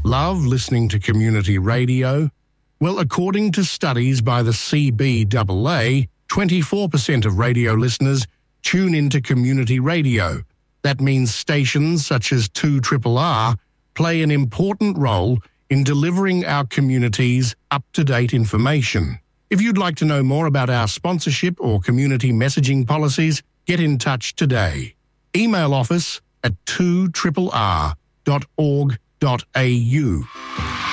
Love listening to community radio? Well, according to studies by the CBAA, 24% of radio listeners tune into community radio. That means stations such as 2RRR play an important role in delivering our communities up-to-date information. If you'd like to know more about our sponsorship or community messaging policies, get in touch today. Email office at 2RRR.org.au.